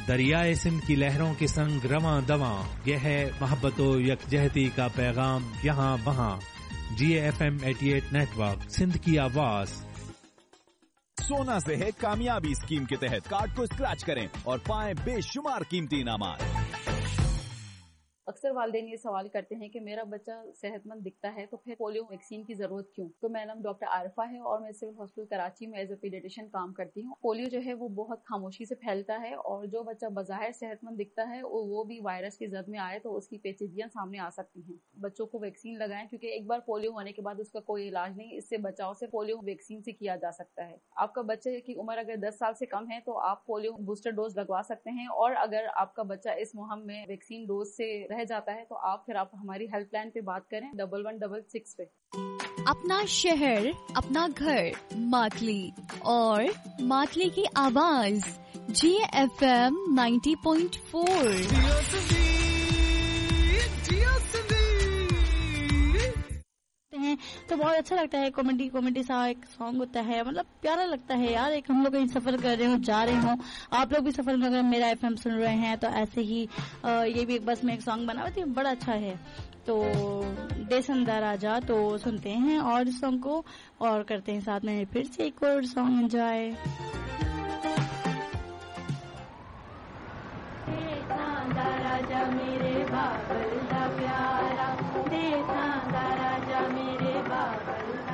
दरियाए सिंध की लहरों के संग रवां दवां, यह है मोहब्बतो यकजहती का पैगाम यहाँ वहाँ। GFM 88 नेटवर्क, सिंध की आवाज। सोना से है कामयाबी स्कीम के तहत कार्ड को स्क्रैच करें और पाएं बेशुमार कीमती इनामात। अक्सर वालिदैन ये सवाल करते हैं कि मेरा बच्चा सेहतमंद दिखता है तो फिर पोलियो वैक्सीन की जरूरत क्यों। तो मेरा नाम डॉक्टर आरिफा है और मैं सिविल हॉस्पिटल कराची में एज ए पीडियाट्रिशियन काम करती हूँ। पोलियो जो है वो बहुत खामोशी से फैलता है और जो बच्चा बज़ाहिर सेहतमंद दिखता है वो भी वायरस की जद में आए तो उसकी पेचीदगियां सामने आ सकती हैं। बच्चों को वैक्सीन लगाएं क्योंकि एक बार पोलियो होने के बाद उसका कोई इलाज नहीं, इससे बचाव से पोलियो वैक्सीन से किया जा सकता है। आपका बच्चे की उम्र अगर 10 साल से कम है तो आप पोलियो बूस्टर डोज लगवा सकते हैं और अगर आपका बच्चा इस मुहिम में वैक्सीन डोज से रह जाता है तो आप हमारी हेल्पलाइन पे बात करें 1166 पे। अपना शहर, अपना घर, मातली और मातली की आवाज GFM 90.4 हैं तो बहुत अच्छा लगता है। कॉमेडी सा एक सॉन्ग होता है, मतलब प्यारा लगता है यार। एक हम लोग कहीं सफर कर रहे हो, जा रहे हो, आप लोग भी सफर में अगर मेरा FM सुन रहे हैं तो ऐसे ही ये भी एक बस में एक सॉन्ग बना हुआ था, बड़ा अच्छा है। तो देसंदा राजा तो सुनते हैं और इस सॉन्ग को और करते हैं साथ में फिर से एक और सॉन्ग एंजॉय। देसंदा राजा मेरे बाबल दा प्यारा, देसंदा राजा मेरे बाबल दा